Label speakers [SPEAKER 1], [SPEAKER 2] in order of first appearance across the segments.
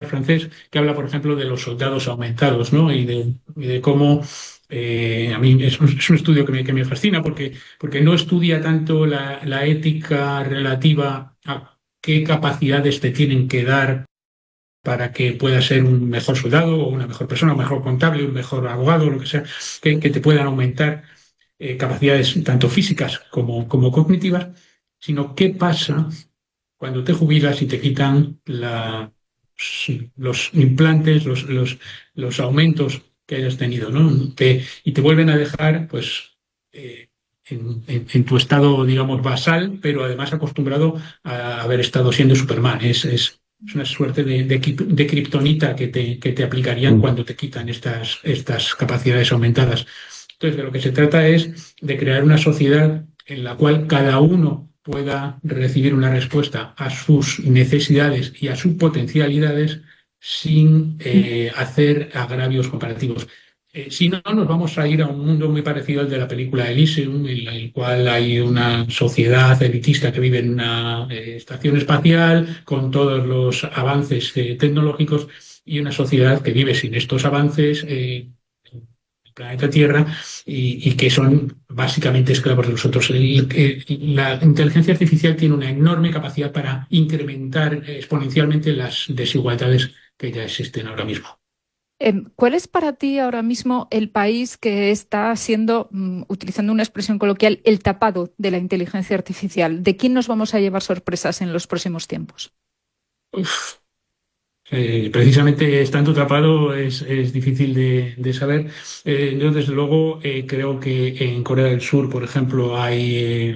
[SPEAKER 1] francés que habla, por ejemplo, de los soldados aumentados, ¿no? Y de cómo a mí es un estudio que me fascina porque no estudia tanto la ética relativa a qué capacidades te tienen que dar para que puedas ser un mejor soldado o una mejor persona, un mejor contable, un mejor abogado, lo que sea, que te puedan aumentar capacidades tanto físicas como cognitivas, sino qué pasa cuando te jubilas y te quitan los implantes, los aumentos que hayas tenido, ¿no? Y te vuelven a dejar, pues, en tu estado, digamos, basal, pero además acostumbrado a haber estado siendo Superman. Es una suerte de kriptonita que te aplicarían cuando te quitan estas capacidades aumentadas. Entonces, de lo que se trata es de crear una sociedad en la cual cada uno pueda recibir una respuesta a sus necesidades y a sus potencialidades sin hacer agravios comparativos. Si no, nos vamos a ir a un mundo muy parecido al de la película Elysium, en el cual hay una sociedad elitista que vive en una estación espacial con todos los avances tecnológicos y una sociedad que vive sin estos avances. Planeta Tierra y que son básicamente esclavos de nosotros. La inteligencia artificial tiene una enorme capacidad para incrementar exponencialmente las desigualdades que ya existen ahora mismo.
[SPEAKER 2] ¿Cuál es para ti ahora mismo el país que está siendo, utilizando una expresión coloquial, el tapado de la inteligencia artificial? ¿De quién nos vamos a llevar sorpresas en los próximos tiempos?
[SPEAKER 1] Uf, precisamente estando tapado es difícil de saber. Yo, desde luego, creo que en Corea del Sur, por ejemplo, hay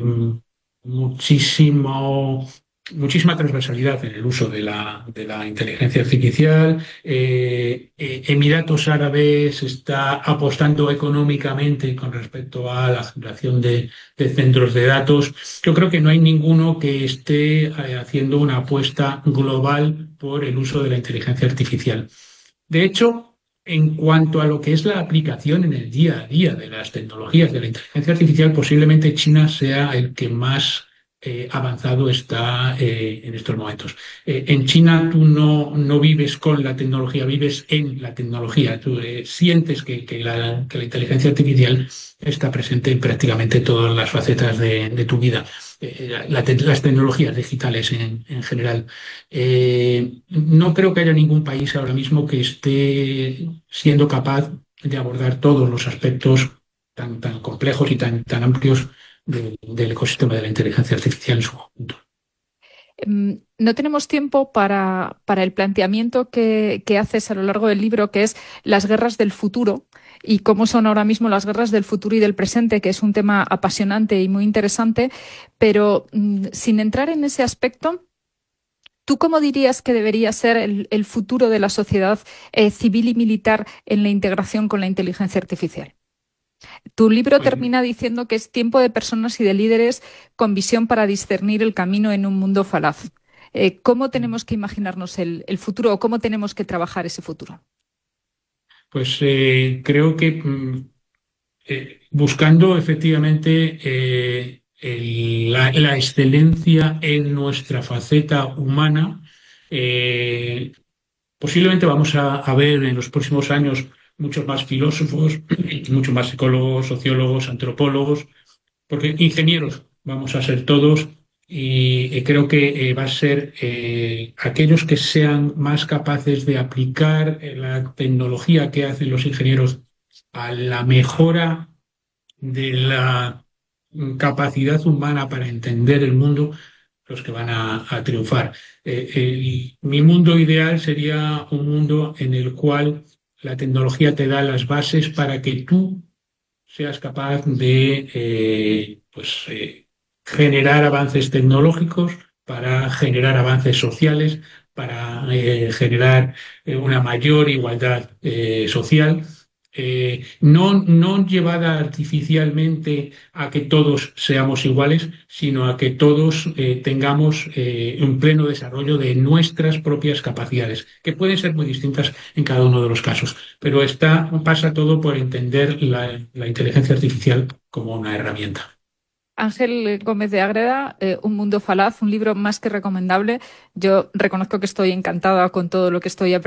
[SPEAKER 1] muchísimo, muchísima transversalidad en el uso de la inteligencia artificial. Emiratos Árabes está apostando económicamente con respecto a la generación de centros de datos. Yo creo que no hay ninguno que esté haciendo una apuesta global por el uso de la inteligencia artificial. De hecho, en cuanto a lo que es la aplicación en el día a día de las tecnologías de la inteligencia artificial, posiblemente China sea el que más avanzado está en estos momentos. En China tú no vives con la tecnología, vives en la tecnología. Tú sientes que la inteligencia artificial está presente en prácticamente todas las facetas de tu vida. Las tecnologías digitales en general. No creo que haya ningún país ahora mismo que esté siendo capaz de abordar todos los aspectos tan complejos y tan amplios del ecosistema de la inteligencia artificial en su conjunto.
[SPEAKER 2] No tenemos tiempo para el planteamiento que haces a lo largo del libro, que es las guerras del futuro y cómo son ahora mismo las guerras del futuro y del presente, que es un tema apasionante y muy interesante, pero sin entrar en ese aspecto, ¿tú cómo dirías que debería ser el futuro de la sociedad civil y militar en la integración con la inteligencia artificial? Tu libro
[SPEAKER 1] Pues
[SPEAKER 2] termina diciendo que es tiempo de personas y de líderes con visión para discernir el camino en un mundo falaz. ¿Cómo tenemos que imaginarnos el futuro o cómo tenemos que trabajar ese futuro?
[SPEAKER 1] creo que buscando efectivamente la excelencia en nuestra faceta humana, eh, posiblemente vamos a ver en los próximos años muchos más filósofos, muchos más psicólogos, sociólogos, antropólogos, porque ingenieros vamos a ser todos y creo que va a ser aquellos que sean más capaces de aplicar la tecnología que hacen los ingenieros a la mejora de la capacidad humana para entender el mundo, los que van a triunfar. Mi mundo ideal sería un mundo en el cual la tecnología te da las bases para que tú seas capaz de generar avances tecnológicos, para generar avances sociales, para generar una mayor igualdad social, no llevada artificialmente a que todos seamos iguales, sino a que todos tengamos un pleno desarrollo de nuestras propias capacidades, que pueden ser muy distintas en cada uno de los casos, pero pasa todo por entender la inteligencia artificial como una herramienta.
[SPEAKER 2] Ángel Gómez de Ágreda, Un mundo falaz, un libro más que recomendable. Yo reconozco que estoy encantada con todo lo que estoy aprendiendo.